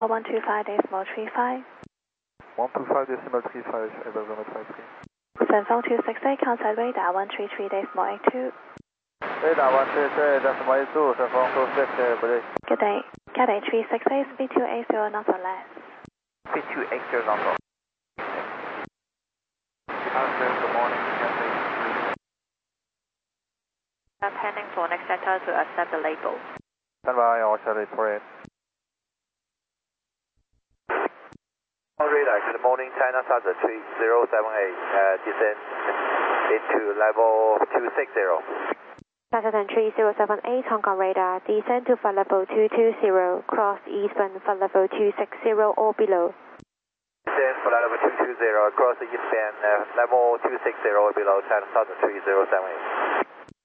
125.35. 125.35, Arizona 53. Sunfall 268, contact radar 133.82. Radar 133.82, Sunfall 268, release. Good day. Cathay 368, speed 280 knots or less. Speed 280 knots or less. Good morning, Cathay 3. Pending for next sector to accept the label. Stand by, I'll shut it for it. Radar, good morning, China Southern 3078, descend into level 260. Southern 3078, Hong Kong radar, descend to flight level 220, cross eastbound flight level 260 or below. Descend flight level 220, cross eastbound level 260 or below, China Southern 3078.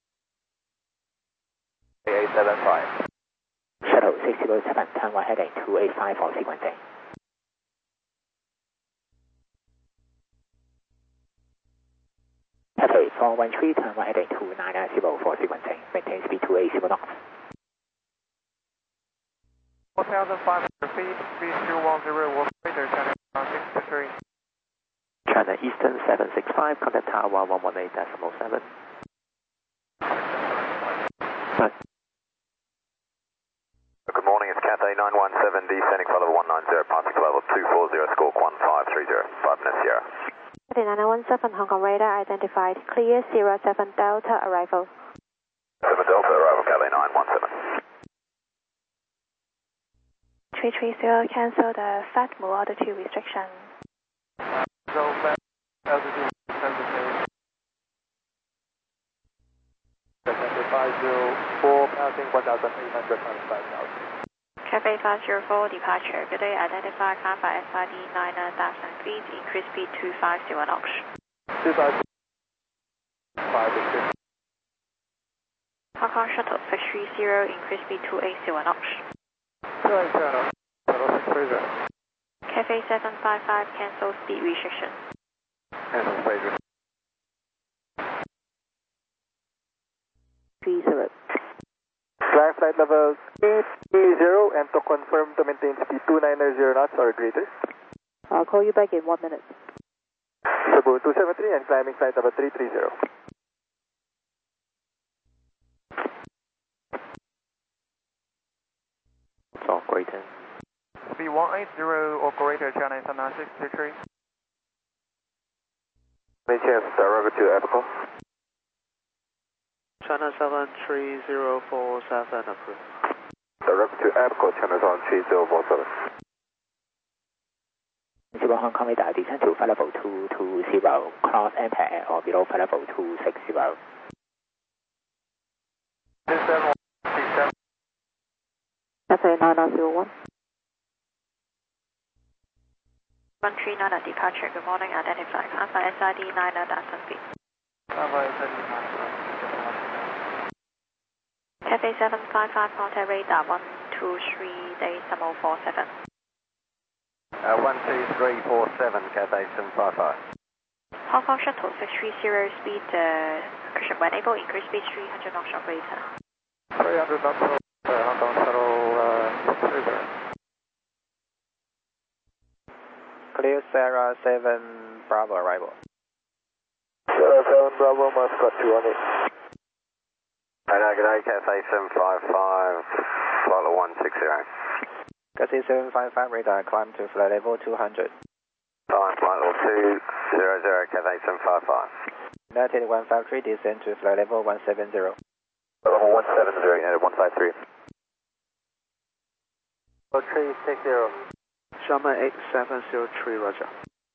875. Shuttle 607, turn right heading 285 for sequencing. Cathay 413, turn right heading 2990 for sequencing. Maintain speed 280 knots. 4,500 feet, speed 210, operator China 623. China Eastern 765, contact tower 118.7. Good morning, it's Cathay 917, descending flight level 190, passing level 240, squawk 1530, 5 minutes Sierra. Cathay 917, Hong Kong radar identified, clear 07 Delta arrival. 7 Delta arrival, Cathay 917. 330, cancel the FATMO altitude restriction. So, altitude sensitive. 504, passing 1,800 times 5,000. Cathay 504, departure. Good day, identify Alpha SID 9,000 feet, increase speed 250 knots. 250. 5 Hong Kong shuttle 630, increase speed 280 knots. China, Shuttle 630. Cathay 755, cancel speed restriction. Cancel Fraser. 30. Climb flight level 830 and to confirm to maintain speed 290 knots or greater. I'll call you back in 1 minute. Cebu 273 and climbing flight level 330. So greater. Speed 180 or greater, China Southern 623. Any chance, Roger to Apical? China 73047 approved. Roger to Apical, China Southern 3047. Zero Hong Kong radar, descend to flight level 220, cross MPAD or below flight level 260. Cathay 9901. 139 at departure, good morning, identify Alpha SID 9,000 feet. Cathay 755, contact radar 123.47. 12347, Cathay 755. Hong Kong shuttle 630, speed, when able, increase speed 300 knots or greater. 300 knots, Hong Kong shuttle 630. Clear Sierra 7 Bravo arrival. Sierra 7 Bravo, Moscow 218. Good day, Cathay 755, flight level 160. Cathay 755, radar, climb to flight level 200. Flight level 200, Cathay 755. United 153, descend to flight level 170. Level 170, United 153. 360. Sharma 8703, Roger.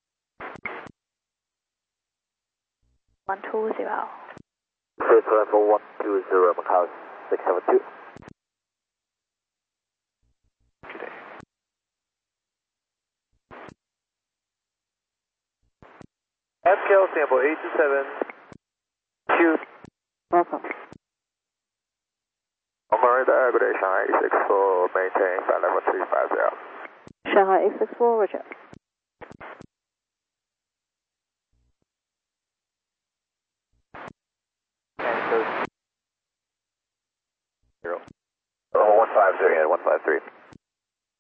120. First level 120, Macau 672. Good day. FKL sample 827. Q. Welcome. Radar, good day, Shanghai 864, maintain flight level 350. Shanghai 864, Roger. Cancel. 0. 150, 153.